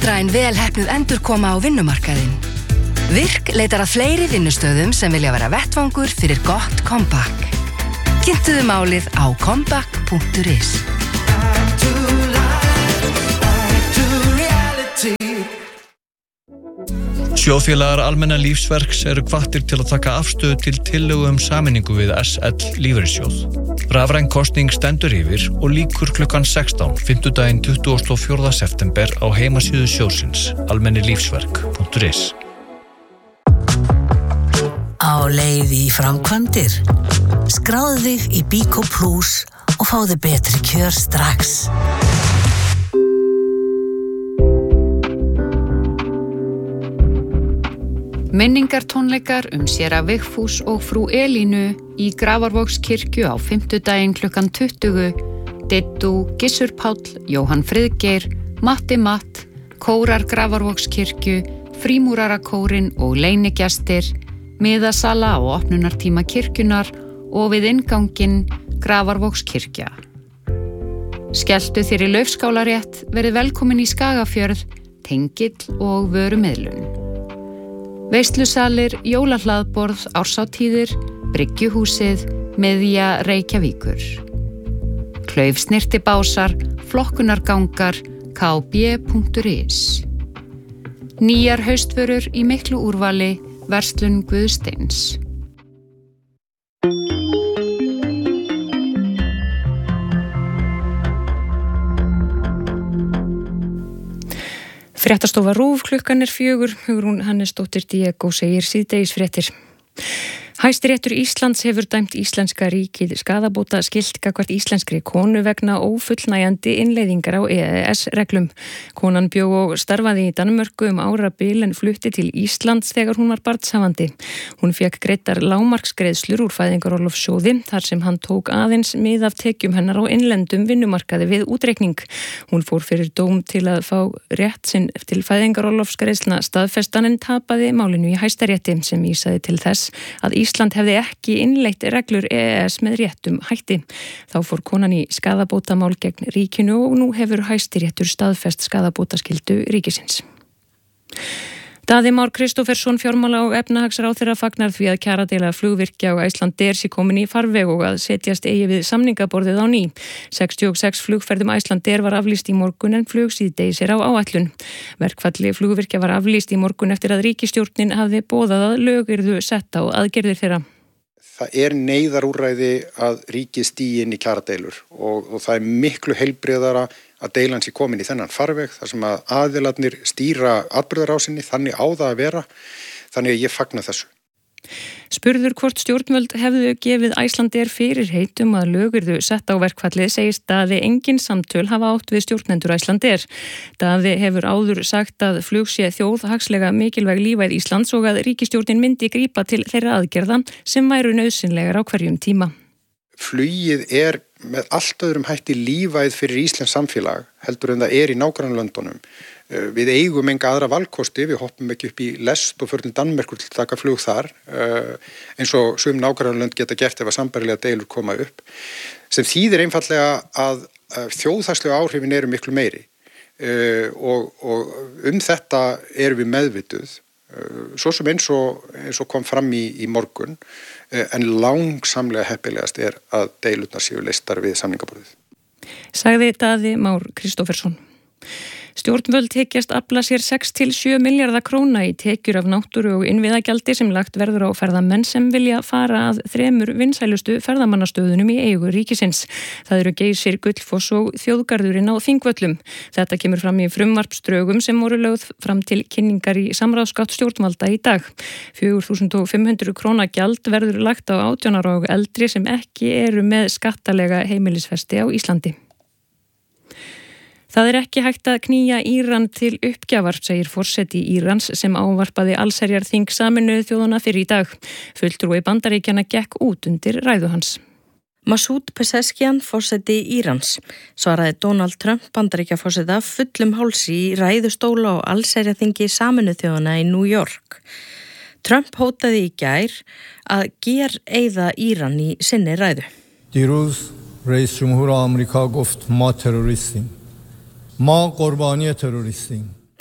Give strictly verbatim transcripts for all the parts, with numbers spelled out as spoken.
vistvæn vel heppnuð endurkoma á vinnumarkaðinn. Virk leitar að fleiri vinnustöðum sem vilja vera vettvangur fyrir gott comeback. Kynntuðu málið á comeback punktur is. Sjóðfélagar Almenna lífsverks eru hvattir til að taka afstöðu til tillögu um sameiningu við S L lífeyrissjóð. Rafræn kosning stendur yfir og lýkur klukkan sextán, fimmtudaginn tuttugasta og fjórða september á heimasíðu sjóðsins, almenni lífsverk punktur is. Á leið í framkvæmdir. Skráðu þig í Bíkó Plus og fáðu betri kjör strax. Minningartónleikar um séra Vigfús og frú Elínu í Grafarvogskirkju á fimmtudaginn klukkan tuttugu. Dittu, Gissur Páll, Jóhann Friðgeir, Matti Matt, Kórar Grafarvogskirkju, Frímúrarakórinn og leynigestir, miðasala á opnunartíma kirkjunar og við innganginn Grafarvogskirkja. Skelltu þér í Laufskálarétt, verið velkomin í Skagafjörð, tengill og vörumiðlun. Veislusalir, jólahlaðborð, árshátíðir, Bryggjuhúsið, miðja Reykjavíkur. Klaufsnyrtibásar, flokkunargangar, k b punktur is. Nýjar haustvörur í miklu úrvali, verslun Guðsteins. Fréttastofa RÚV, klukkan er fjögur, Hugrún Hannesdóttir Diego segir síðdegisfréttir. Hæstiréttur Íslands hefur dæmt íslenska ríkið skaðabóta skylt gagnvart íslenskri konu vegna ófullnægjandi innleiðingar á E E S-reglum. Konan bjó og starfaði í Danmörku um árabil en flutti til Íslands þegar hún var barnshafandi. Hún fékk greiddar lágmarksgreiðslur úr fæðingarorlofssjóði þar sem hann tók aðeins mið af tekjum hennar á innlendum vinnumarkaði við útreikning. Hún fór fyrir dóm til að fá rétt sinn til fæðingarorlofsgreiðslna staðfestan en tapaði málinu í Hæstarétti sem vísaði til þess að Ísland hefði ekki innleitt reglur E E S með réttum hætti. Þá fór konan í skaðabótamál gegn ríkinu og nú hefur Hæstiréttur staðfest skaðabótaskyldu ríkisins. Daði Már Kristófersson fjármála og efnahagsráðherra fagnar því að kjaradeila flugvirkja og Icelandair sé komin í farveg og að setjast eigi við samningaborðið á ný. sextíu og sex flugferðum Icelandair var aflýst í morgun en flug síðdegis er á áætlun. Verkfalli flugvirkja var aflýst í morgun eftir að ríkisstjórnin hafði boðað að lög yrðu sett á aðgerðir þeirra. Það er neyðarúrræði að ríkið stígi inn í kjaradeilur og, og það er miklu heilbrigðara að deilan sé komin í þennan farveg þar sem að aðilarnir stýra atburðarásinni, þannig á það að vera, þannig að ég fagna þessu. Spurður hvort stjórnvöld hefðu gefið Icelandair fyrirheit um að lög yrðu sett á verkfallið segist Daði engin samtöl hafa átt við stjórnendur Icelandair. Daði hefur áður sagt að flug sé þjóðhagslega mikilvæg lífæð Íslands og að ríkisstjórnin myndi grípa til þeirra aðgerða sem væru nauðsynlegar á hverjum tíma. Flugið er með allt öðrum hætti lífæð fyrir Íslands samfélag heldur en það er í nágrannalöndunum. Við eigum enga aðra valkosti, við hoppum ekki upp í lest og förum til Danmerkur til að taka flug þar, eins og sum nágrannalönd geta gert ef að sambærilega deilur koma upp, sem þýðir einfallega að þjóðhagslega áhrifin eru miklu meiri og, og um þetta erum við meðvituð, svo sem eins og, eins og kom fram í, í morgun, en langsamlega heppilegast er að deilurnar séu leystar við samningaborðið. Sagði Daði Már Kristófersson. Stjórnvöld hyggjast afla sér sex til sjö milljarða króna í tekjur af náttúru og innviðagjaldi sem lagt verður á ferðamenn sem vilja fara að þremur vinsælustu ferðamannastöðunum í eigu ríkisins. Það eru Geysir, Gullfoss og Þjóðgarðurinn á Þingvöllum. Þetta kemur fram í frumvarpsdrögum sem voru lögð fram til kynningar í samráðsgátt stjórnvalda í dag. fjögur þúsund fimm hundruð króna gjald verður lagt á átján ára og eldri sem ekki eru með skattalega heimilisfesti á Íslandi. Það er ekki hægt að knýja Íran til uppgjafar, segir forseti Írans sem ávarpaði allsherjarþing Sameinuðu þjóðanna fyrir í dag. Fulltrúi Bandaríkjanna gekk út undir ræðu hans. Masoud Pezeshkian, forseti Írans, svaraði Donald Trump Bandaríkjaforseta fullum hálsi í ræðustóla og allsherjarþingi Sameinuðu þjóðanna í New York. Trump hótaði í gær að gereyða Íran í sinni ræðu. دیروز رئیس جمهور آمریکا گفت ما تروریستیم. ما قربانی تروریستیم.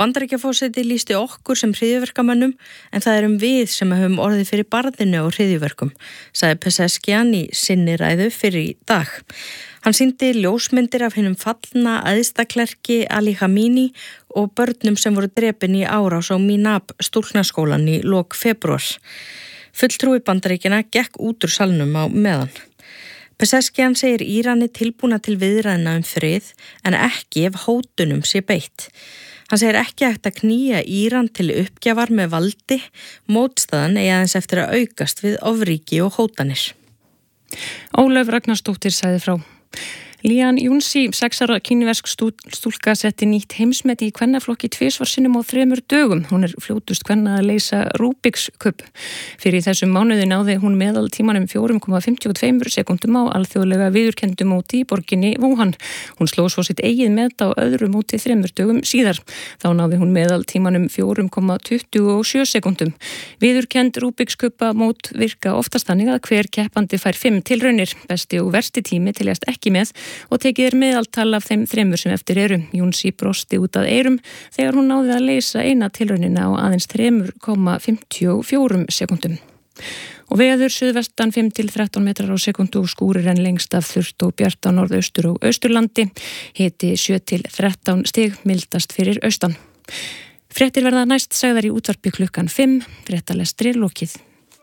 Bandaríkjaforseti lýsti okkur sem hryðjuverkamönnum en það erum við sem höfum orðið fyrir barðinu og hryðjuverkum, sagði Pezeshkian í sinni ræðu fyrir í dag. Hann sýndi ljósmyndir af hinum fallna æðstaklerki Ali Khamenei og börnum sem voru drepin í árás á Minab stúlknaskólan í lok febrúar. Fulltrúi Bandaríkjanna gekk út úr salnum á meðan. Pezeshkian segir Írani tilbúna til viðræðna um frið en ekki ef hótunum sé beitt. Hann segir ekki hægt að knýja Íran til uppgjafar með valdi, mótstaðan eigi aðeins eftir að aukast við ofríki og hótanir. Ólöf Ragnarsdóttir sagði frá. Lían Júnsi, sex ára kínversk stúlka, setti nýtt heimsmet í kvennaflokki tvisvar sinnum á þremur dögum. Hún er fljótust kvenna að leysa Rubik's Cube. Fyrir þessum mánuði náði hún meðal tímanum fjóra komma fimmtíu og tvær sekúndum á alþjóðlega viðurkenndu móti í borginni Wuhan. Hún sló svo sitt eigið met á öðru móti þremur dögum síðar. Þá náði hún meðal tímanum fjóra komma tuttugu og sjö sekúndum. Viðurkennd Rubik's Cube mót virka oftast þannig að hver keppandi fær fimm tilraunir. Besti og versti tími teljast ekki með og tekið er meðaltal af þeim þremur sem eftir eru. Júnsi brosti út að eyrum þegar hún náði að leysa eina tilraunina á aðeins þrjú komma fimmtíu og fjórar sekúndum. Og veður suðvestan fimm til þrettán metrar á sekundu og skúrir en lengst af þurrt og bjart á norðaustur og austurlandi. Hiti sjö til þrettán stig, mildast fyrir austan. Fréttir verða næst sagðar í útvarpi klukkan fimm, fréttalestri lokið.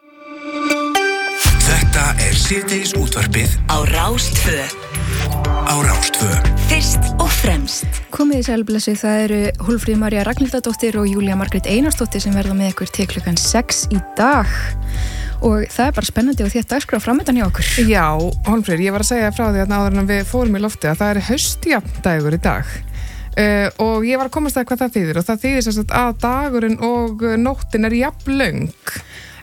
Þetta er síðdegis útvarpið á Rás tvö. Á Rás tvö. Fyrst og fremst. Komið í sælblessu, það eru Hólmfríður María Ragnhildardóttir og Júlía Margrét Einarsdóttir sem verða með ykkur til klukkan sex í dag. Og það er bara spennandi og þétt dagskrá framöndan hjá okkur. Já, Hólmfríður, ég var að segja frá því að áður en við fórum í lofti að það er haustjafndagur í dag. Uh, og ég var að komast að hvað það þýðir og það þýðir sem sagt að dagurinn og nóttin er jafn löng.